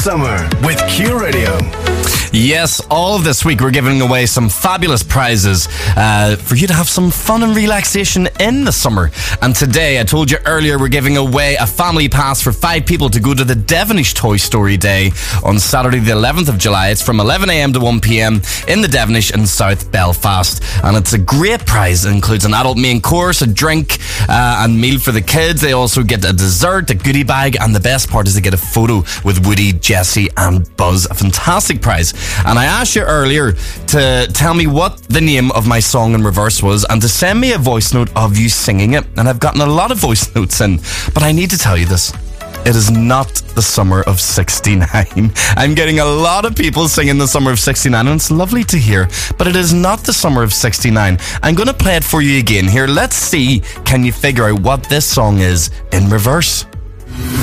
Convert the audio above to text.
summer with Q Radio. Yes, all of this week we're giving away some fabulous prizes for you to have some fun and relaxation in the summer. And today, I told you earlier, we're giving away a family pass for 5 people to go to the Devonish Toy Story Day on Saturday the 11th of July. It's from 11 a.m. to 1 p.m. in the Devonish in South Belfast. And it's a great prize. It includes an adult main course, a drink and meal for the kids. They also get a dessert, a goodie bag, and the best part is they get a photo with Woody, Jessie and Buzz. A fantastic prize. And I asked you earlier to tell me what the name of my song in reverse was and to send me a voice note of you singing it. And I've gotten a lot of voice notes in, but I need to tell you this. It is not the summer of 69. I'm getting a lot of people singing the summer of 69 and it's lovely to hear, but it is not the summer of 69. I'm going to play it for you again here. Let's see, can you figure out what this song is in reverse?